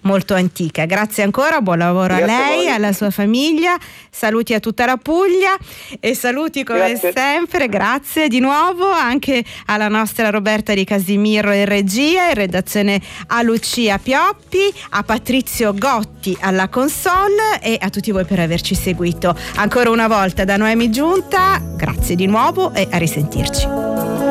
molto antica. Grazie ancora, buon lavoro a lei, alla sua famiglia, saluti a tutta la Puglia e saluti come sempre, grazie di nuovo anche alla nostra Roberta Di Casimiro in regia, in redazione a Lucia Pioppi, a Patrizio Gotti alla console e a tutti voi per averci seguito. Ancora una volta da Noemi Giunta, grazie di nuovo e a risentirci.